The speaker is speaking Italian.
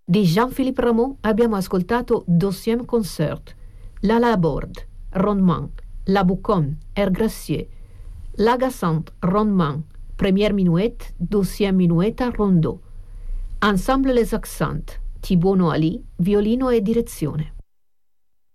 Di Jean-Philippe Rameau abbiamo ascoltato Deuxième Concert, La Laborde, Rondement, La Bouconne, Air Gracieux, L'Agassante, Rondement, Première Minuet, Deuxième Minueta, Rondeau, Ensemble Les Accents, Thibaut Noali, violino e direzione.